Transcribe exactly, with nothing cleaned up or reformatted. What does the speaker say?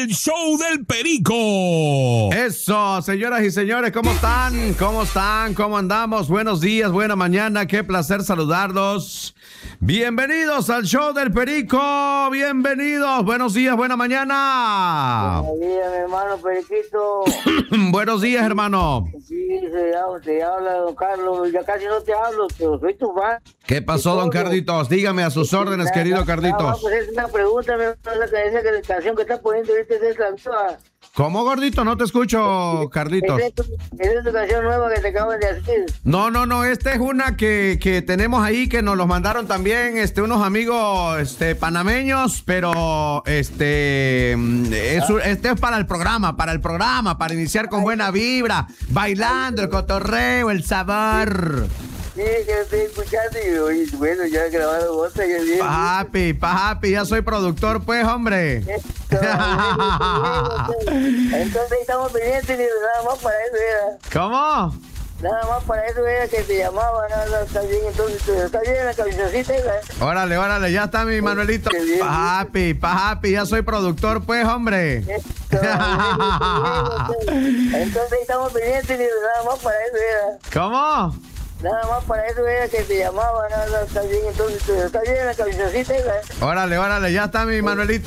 el show del Perico. Eso, señoras y señores, ¿cómo están? ¿Cómo están? ¿Cómo andamos? Buenos días, buena mañana, qué placer saludarlos. Bienvenidos al show del Perico, bienvenidos, buenos días, buena mañana. Buenos días, mi hermano Periquito. Buenos días, hermano. Sí, se habla, te habla, don Carlos. Ya casi no te hablo, pero soy tu fan. ¿Qué pasó, don Carlitos? Dígame a sus órdenes, Nada, querido nada, Carlitos. Pues es una pregunta, mi hermano, la que esa que la canción que está poniendo ahorita es la nueva. ¿Cómo, gordito? No te escucho, Carlitos. Esa es tu, esa es tu canción nueva que te acaban de hacer. No, no, no, esta es una que, que tenemos ahí, que nos los mandaron también este, unos amigos este, panameños, pero este, es, un- este es para el programa, para el programa, para iniciar con buena vibra, bailando, el cotorreo, el sabor. Sí, que estoy escuchando y oye, bueno, ya grabado otra que bien. Papi, papi, ya soy productor, pues, hombre. Entonces estamos pendientes y nada más para eso era. ¿Cómo? Nada más para eso era que te llamaba, nada, nada, está bien, entonces está bien la camisoncita esa, ¿eh? Órale, órale, ya está mi Manuelito. Qué bien. Papi, papi, ya soy productor, pues, hombre. Entonces estamos pendientes y nada más para eso era. ¿Cómo? Nada más para eso era que te llamaba, nada, nada, está bien, entonces está bien la camisoncita esa, ¿eh? Órale, órale, ya está mi Manuelito.